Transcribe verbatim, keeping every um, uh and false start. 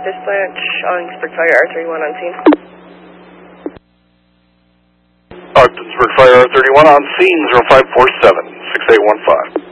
dispatch on Pittsburgh Fire R thirty-one on scene. Uh, Pittsburgh Fire R thirty-one on scene, zero five four seven, six eight one five.